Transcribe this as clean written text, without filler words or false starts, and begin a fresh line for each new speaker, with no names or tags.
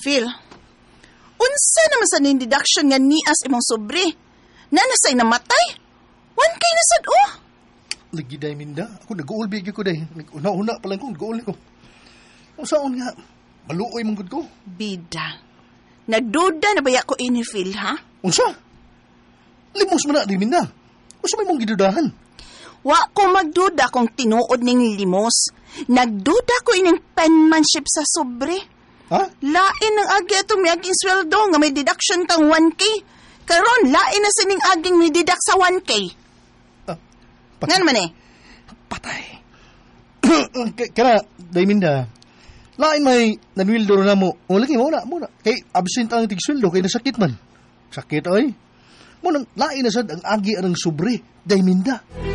Phil, unsa naman sa ning deduction nga nias imong sobre? Nanasay namatay? 1K na sad oh.
Lagi day minda. Ako nag-uulbig ko day. Una-una pa lang ko, nag-uul ko. O saan nga, maluoy mong gud ko.
Bida, nagduda na baya ko ini Phil ha?
Unsa? Limos man na, day minda. Unsa may mong gidudahan?
Wa ko magduda kung tinuod ning limos. Nagduda ko ining penmanship sa sobre.
Ha?
Lain ang agi atong miaging sweldo nga may deduction kang 1K. Karon lain na sining aging may deduct sa 1K. Nga naman eh.
Patay. Kaya, Dayminda, lain may nanwildo na mo. O lagi, muna. Kay absent ang tigsweldo, kay nasakit man. Sakit ay. Munang lain na sad ang agi anang sobre, Dayminda.